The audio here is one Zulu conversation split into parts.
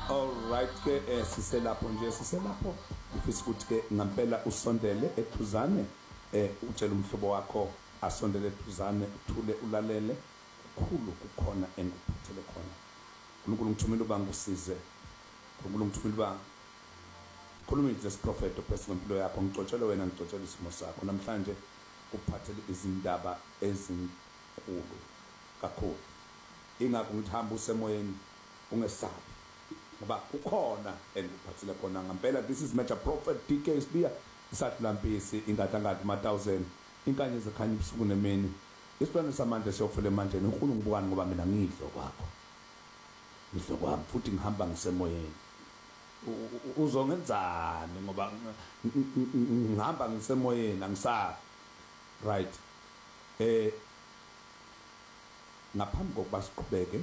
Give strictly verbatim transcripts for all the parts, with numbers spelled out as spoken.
Alright ke eh, siselapho nje siselapho ufisa ukuthi ke ngampela usondele ephuzane eh utshela umhlobo wakho asondele ephuzane uthule ulalele kukhulu kukhona engikuphathele khona uNkulunkulu ngithumela uba ngikusize uNkulunkulu ngithumela uba khuluma nje prophet ophethe impilo yakho ngicotshele wena ngicotshele isimo sakho namhlanje kuphathele izindaba ezinkulu kakhulu ingakho ngithi hamba usemoyeni ungesabi ngoba kukhona engikuphathele khona ngempela. This is Major Prophet D K Sibiya isahlampisi ingadangathi ma thousand inkanye zekhanya ubusuku nemini isiplano samandla siyofela manje uNkulunkulu ngibukani ngoba mina ngidlo kwakho ngidlo kwami futhi ngihamba ngisemoyeni uzongenzani ngoba ngihamba ngisemoyeni angisabi right. eh ngaphambi kokuba siqhubeke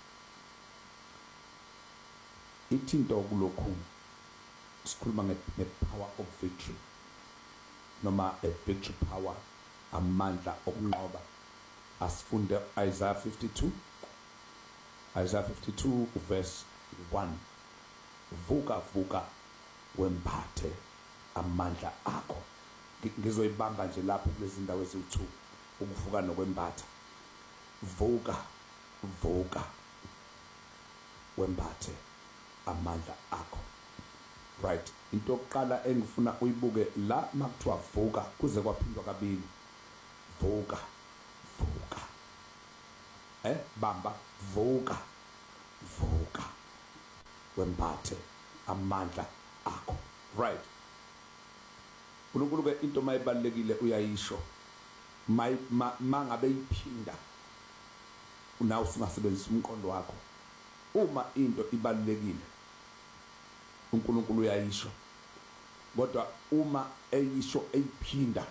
ithinto kulokhu sikhuluma nge-power of victory noma a victory power amandla okunqoba. Asifunde Isaiah fifty-two Isaiah fifty-two verse one. Vuka vuka wemphathe amandla akho. Ngizoyibamba nje lapho kulezi ndawo eziwu-two ukuvuka nokwemphatha. Vuka vuka wemphathe amandla akho. Right, into yokuqala engifuna uyibuke la makuthiwa vuka kuze kwaphindwa kabili. Vuka vuka eh bamba vuka vuka wemphathe amandla akho. Right, uNkulunkulu ke into mayibalekile uyayisho mangabe iphinda unawo usungasebenzisa umqondo wakho. Uma into ibalekile uNkulunkulu uyayisho kodwa uma eyisho eyiphinda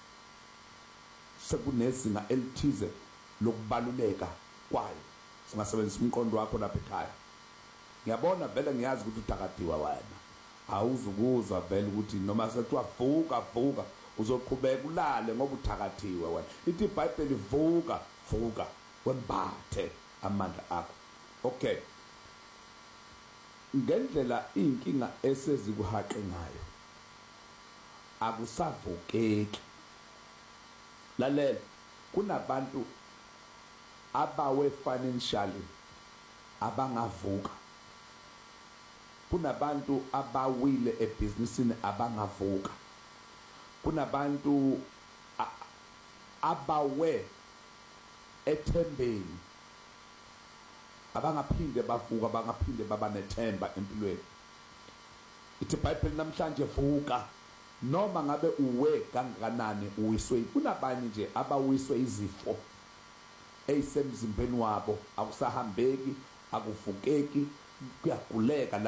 sekunezinga elithize lokubaluleka kwayo singasebenzisa umqondo wakho lapha ekhaya. Ngiyabona vele ngiyazi ukuthi uthakadiwa wena awuzukuzwa vele ukuthi noma sethiwa vuka vuka uzoqhubeka ulale ngoba uthakathiwe wena. Ithi iBhayibheli vuka vuka wemphathe amandla akho. Okay, ngendlela inkinga esezikuhaqe ngayo akusavukeki. Lalela, kunabantu abawe financially abangavuka, kunabantu abawile ebusinessini abangavuka, kunabantu abawe ethembeni abangaphinde bavuka abangaphinde baba nethemba empilweni. Ithi iBhayibheli namhlanje vuka noma ngabe uwe kangakanani uwiswe. Kunabanye nje abawiswe izifo eyisemzimbeni wabo akusahambeki akuvukeki kuyaguleka.